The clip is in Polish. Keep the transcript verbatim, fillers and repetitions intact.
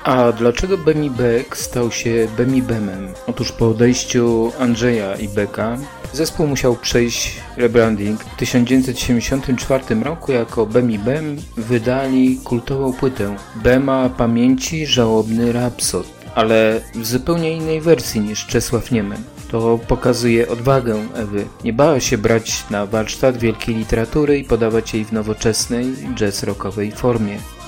A dlaczego Bemi Beck stał się Bemi Bemem? Otóż po odejściu Andrzeja i Becka zespół musiał przejść rebranding. W tysiąc dziewięćset siedemdziesiątym czwartym roku jako Bemi Bem wydali kultową płytę Bema Pamięci Żałobny Rapsod, ale w zupełnie innej wersji niż Czesław Niemen. To pokazuje odwagę Ewy. Nie bała się brać na warsztat wielkiej literatury i podawać jej w nowoczesnej, jazz rockowej formie.